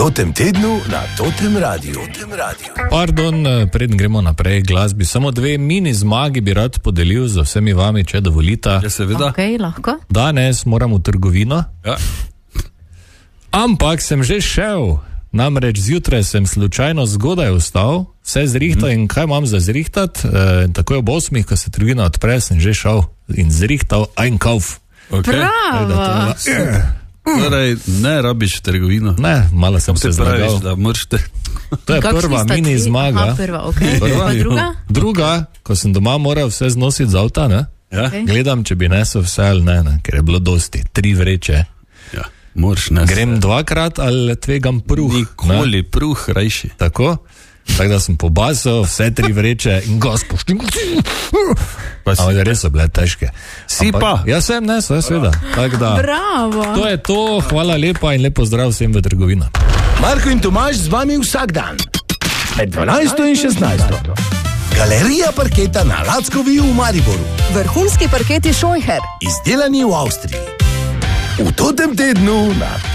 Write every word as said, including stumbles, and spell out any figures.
Totem tednu na Totem Radiu. Pardon, preden gremo naprej glasbi, samo dve mini zmagi bi rad podelil z vsemi vami, če dovolite. Ja, seveda. Ok, lahko. Danes moram v trgovino. Ja. Ampak sem že šel, namreč zjutraj sem slučajno zgodaj vstal, vse zrihtal mm. in kaj imam za zrihtat, e, takoj ob osmih, ko se trgovina odpre, sem že šel in zrihtal Einkauf. Okay. Bravo! Torej, ne rabiš v trgovino. Ne, malo sem se zlagal. Da mršte. To je Kakšni prva sta mini ti? zmaga. Aha, prva, okay. Prva. Pa druga? Druga, ko sem doma moral vse znositi z avta, ne? Ja. Okay. Gledam, če bi nesel vse ali ne, ne, ker je bilo dosti, tri vreče. Ja, moraš ne. Grem dvakrat ali tvegam pruh. Nikoli pruh rajši. Tako? Tako da sem pobasal vse tri vreče in gospoštim. Ampak res so bile težke. Si Ampak, pa? Jaz sem nesel, seveda. Tak da, Bravo! to je to, hvala lepa in lepo zdrav vsem v trgovino. Marko in Tomaž z vami vsak dan. Med dvanajsto in šestnajsto. Galerija parketa na Lackovi v Mariboru. Vrhunski parketi Scheucher. Izdelani v Avstriji. V Totem tednu na